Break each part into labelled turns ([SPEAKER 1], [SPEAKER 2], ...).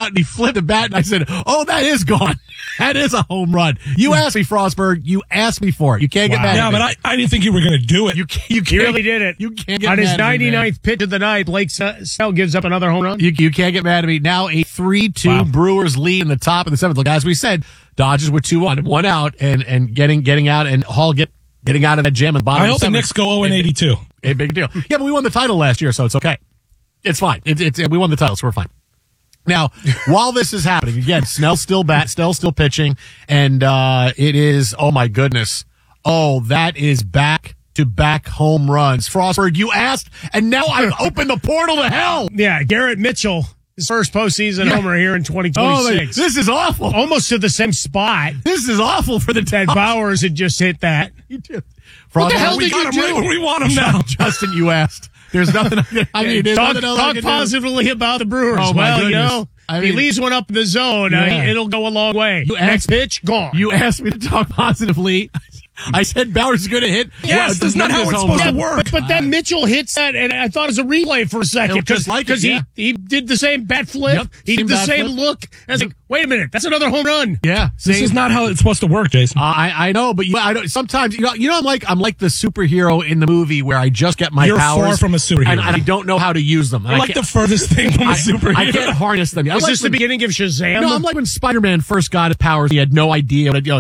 [SPEAKER 1] and he flipped the bat, and I said, "Oh, that is gone. That is a home run." You asked me, Frostberg. You asked me for it. You can't get mad at me.
[SPEAKER 2] Yeah, but I didn't think you were going to do it.
[SPEAKER 1] You can't,
[SPEAKER 3] He really did it.
[SPEAKER 1] You can't get
[SPEAKER 3] on
[SPEAKER 1] mad
[SPEAKER 3] his
[SPEAKER 1] at me,
[SPEAKER 3] 99th pitch of the night. Blake Snell gives up another home run.
[SPEAKER 1] You can't get mad at me. Now a 3-2 Brewers lead in the top of the seventh. Look, as we said, Dodgers with 2-1, 1 out, and getting out, and Hall getting out of that jam at the bottom.
[SPEAKER 2] I
[SPEAKER 1] of
[SPEAKER 2] hope the Knicks go 0-82.
[SPEAKER 1] A big deal. Yeah, but we won the title last year, so it's okay. It's fine. We won the title, so we're fine. Now, while this is happening, again, Snell's still still pitching, and it is, oh my goodness. Oh, that is back-to-back home runs. Frostberg, you asked, and now I've opened the portal to hell.
[SPEAKER 3] Yeah, Garrett Mitchell, his first postseason homer here in 2026.
[SPEAKER 1] Oh, this is awful.
[SPEAKER 3] Almost to the same spot.
[SPEAKER 1] This is awful for the
[SPEAKER 3] Ted Bowers had just hit that.
[SPEAKER 1] What
[SPEAKER 3] the hell did you do?
[SPEAKER 2] We want him now.
[SPEAKER 1] Justin, you asked. There's nothing. I mean, there's nothing else I
[SPEAKER 3] talk
[SPEAKER 1] can
[SPEAKER 3] positively about the Brewers.
[SPEAKER 1] Oh, my
[SPEAKER 3] well,
[SPEAKER 1] goodness.
[SPEAKER 3] if he leaves one up in the zone, it'll go a long way. Next pitch, gone.
[SPEAKER 1] You asked me to talk positively. I said Bowers is going to hit.
[SPEAKER 2] Yes, that's not how it's supposed to work.
[SPEAKER 3] But then Mitchell hits that, and I thought it was a replay for a second.
[SPEAKER 1] Just like it, yeah.
[SPEAKER 3] he did the same bat flip.
[SPEAKER 1] Yep,
[SPEAKER 3] he did the same
[SPEAKER 1] flip.
[SPEAKER 3] look. I was like, wait a minute, that's another home run.
[SPEAKER 1] Yeah.
[SPEAKER 2] This is not how it's supposed to work, Jason.
[SPEAKER 1] I know, but I don't. Sometimes I'm like the superhero in the movie where I just get my powers.
[SPEAKER 2] You're far from a superhero,
[SPEAKER 1] and I don't know how to use them.
[SPEAKER 2] You're like the furthest thing from a superhero.
[SPEAKER 1] I can't harness them.
[SPEAKER 3] Is this the beginning of Shazam?
[SPEAKER 1] No, I'm like when Spider-Man first got his powers. He had no idea. Wait,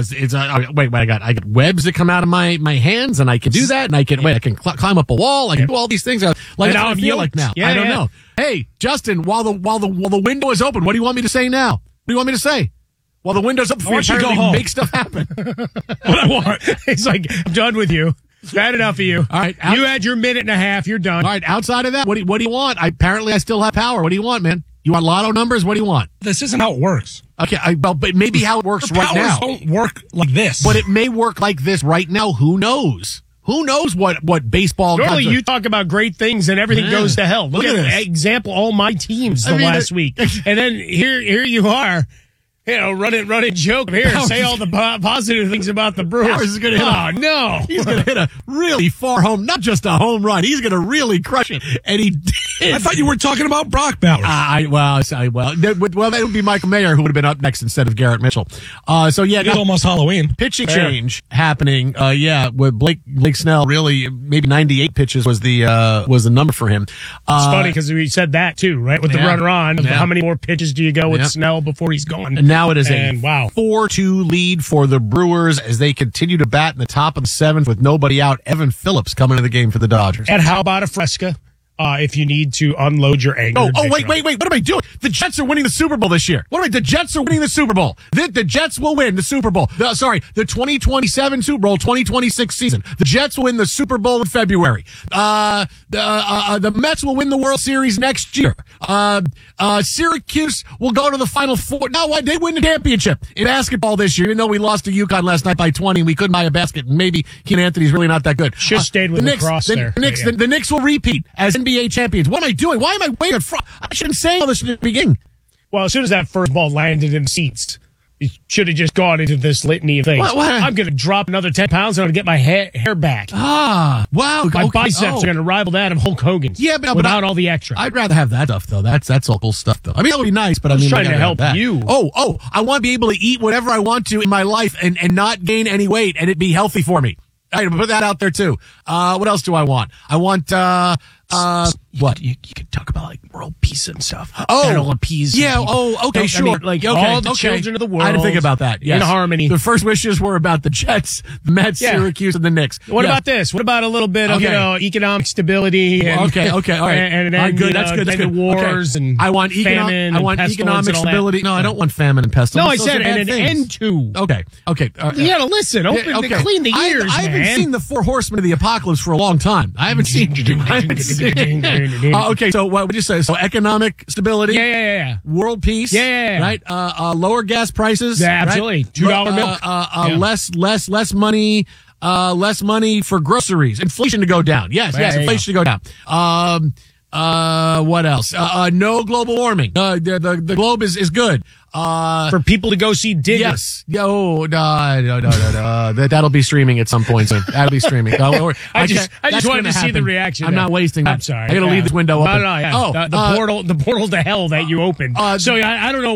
[SPEAKER 1] I got webs that come out of my hands, and I can do that, and I can climb up a wall. I can do all these things. Like I feel like now.
[SPEAKER 3] Yeah,
[SPEAKER 1] I don't know. Hey, Justin, while the window is open, what do you want me to say now? What do you want me to say? While the window's open,
[SPEAKER 2] you go home.
[SPEAKER 1] Make stuff happen.
[SPEAKER 2] What I want.
[SPEAKER 3] It's like, I'm done with you. Bad enough of you.
[SPEAKER 1] All right,
[SPEAKER 3] you had your minute and a half. You're done.
[SPEAKER 1] All right, outside of that, what do you want? Apparently, I still have power. What do you want, man? You want lotto numbers? What do you want?
[SPEAKER 2] This isn't how it works.
[SPEAKER 1] Okay, but maybe how it works right now.
[SPEAKER 2] Powers don't work like this.
[SPEAKER 1] But it may work like this right now. Who knows? Who knows what baseball...
[SPEAKER 3] Normally, you talk about great things and everything goes to hell. Look at
[SPEAKER 1] this.
[SPEAKER 3] Example, all my teams last week. And then here you are. Run it, joke here. Say all the positive things about the Brewers.
[SPEAKER 1] Powers is going to hit
[SPEAKER 3] no.
[SPEAKER 1] He's going to hit a really far home, not just a home run. He's going to really crush it. And he did.
[SPEAKER 2] I thought you were talking about Brock Bowers.
[SPEAKER 1] That would be Michael Mayer who would have been up next instead of Garrett Mitchell.
[SPEAKER 2] It's almost Halloween.
[SPEAKER 1] Pitching change happening. With Blake Snell, really, maybe 98 pitches was the number for him.
[SPEAKER 3] It's funny because we said that too, right? With the runner on.
[SPEAKER 1] Yeah.
[SPEAKER 3] How many more pitches do you go with Snell before he's gone?
[SPEAKER 1] And now it is a 4-2 lead for the Brewers as they continue to bat in the top of the seventh with nobody out. Evan Phillips coming to the game for the Dodgers.
[SPEAKER 3] And how about a Fresca? If you need to unload your anger.
[SPEAKER 1] Wait. What am I doing? The Jets are winning the Super Bowl this year. The Jets are winning the Super Bowl. The Jets will win the Super Bowl. The 2027 Super Bowl, 2026 season. The Jets will win the Super Bowl in February. The Mets will win the World Series next year. Syracuse will go to the Final Four. No, they win the championship in basketball this year, even though we lost to UConn last night by 20 and we couldn't buy a basket. And maybe Keenan Anthony's really not that good.
[SPEAKER 3] Should have stayed with lacrosse there.
[SPEAKER 1] The Knicks will repeat as NBA champions. What am I doing? Why am I waiting? I should have been saying all this at the beginning.
[SPEAKER 3] Well, as soon as that first ball landed in the seats, you should have just gone into this litany of things. I'm going to drop another 10 pounds and I'm going to get my hair back.
[SPEAKER 1] Wow.
[SPEAKER 3] My biceps are going to rival that of Hulk Hogan's.
[SPEAKER 1] Yeah, but
[SPEAKER 3] without all the extra.
[SPEAKER 1] I'd rather have that stuff, though. That's all cool stuff, though. I mean, that would be nice, but I mean,
[SPEAKER 3] trying to help you.
[SPEAKER 1] I want to be able to eat whatever I want to in my life and not gain any weight and it be healthy for me. I put that out there, too. What else do I want? I want, what?
[SPEAKER 3] You could talk about like world peace and stuff.
[SPEAKER 1] Oh,
[SPEAKER 3] that'll appease.
[SPEAKER 1] Yeah.
[SPEAKER 3] people.
[SPEAKER 1] Okay. Sure.
[SPEAKER 3] I mean, all the children of the world.
[SPEAKER 1] I didn't think about that. Yes.
[SPEAKER 3] In harmony.
[SPEAKER 1] The first wishes were about the Jets, the Mets, Syracuse, and the Knicks.
[SPEAKER 3] What about this? What about a little bit of economic stability? And,
[SPEAKER 1] okay. All right.
[SPEAKER 3] And then
[SPEAKER 1] good. That's good. That's good.
[SPEAKER 3] Wars and
[SPEAKER 1] I want
[SPEAKER 3] famine.
[SPEAKER 1] I want economic stability. No, I don't want famine and pestilence.
[SPEAKER 3] No, I said and an end to.
[SPEAKER 1] Okay.
[SPEAKER 3] You gotta listen. Clean the ears,
[SPEAKER 1] I haven't seen the Four Horsemen of the Apocalypse for a long time. I haven't seen. Okay. So what would you say? So economic stability.
[SPEAKER 3] Yeah.
[SPEAKER 1] World peace.
[SPEAKER 3] Yeah.
[SPEAKER 1] Right. Lower gas prices.
[SPEAKER 3] Yeah, absolutely. $2 milk.
[SPEAKER 1] Less money. Less money for groceries. Inflation to go down. Yes. Inflation to go down. What else? No global warming. The globe is good.
[SPEAKER 3] For people to go see Digger.
[SPEAKER 1] Yes. No. That'll be streaming at some point soon. That'll be streaming.
[SPEAKER 3] I just wanted to see the reaction.
[SPEAKER 1] I'm not wasting that.
[SPEAKER 3] I'm sorry.
[SPEAKER 1] I gotta leave this window open.
[SPEAKER 3] The portal to hell that you opened. So I don't know